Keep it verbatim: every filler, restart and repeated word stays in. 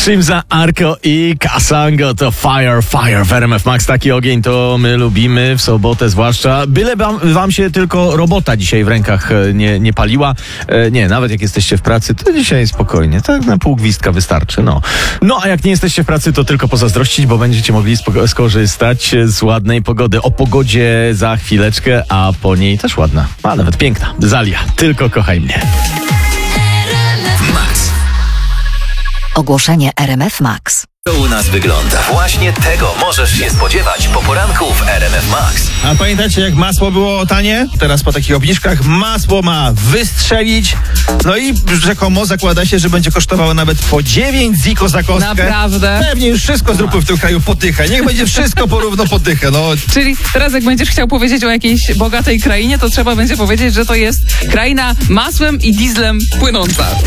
Szymza, Arko i Kasango to Fire, Fire w R M F Max. Taki ogień to my lubimy w sobotę zwłaszcza. Byle wam, wam się tylko robota dzisiaj w rękach nie, nie paliła. E, nie, nawet jak jesteście w pracy, to dzisiaj spokojnie. Tak na pół gwizdka wystarczy, no. No, a jak nie jesteście w pracy, to tylko pozazdrościć, bo będziecie mogli spoko- skorzystać z ładnej pogody. O pogodzie za chwileczkę, a po niej też ładna, a nawet piękna. Zalia, tylko kochaj mnie. Ogłoszenie R M F Max. To u nas wygląda. Właśnie tego możesz się spodziewać po poranku w R M F Max. A pamiętacie, jak masło było tanie? Teraz po takich obniżkach masło ma wystrzelić. No i rzekomo zakłada się, że będzie kosztowało nawet po dziewięć ziko za kostkę. Naprawdę? Pewnie już wszystko zróbmy w tym kraju po dychę. Niech będzie wszystko porówno po dychę. No. Czyli teraz jak będziesz chciał powiedzieć o jakiejś bogatej krainie, to trzeba będzie powiedzieć, że to jest kraina masłem i dieslem płynąca.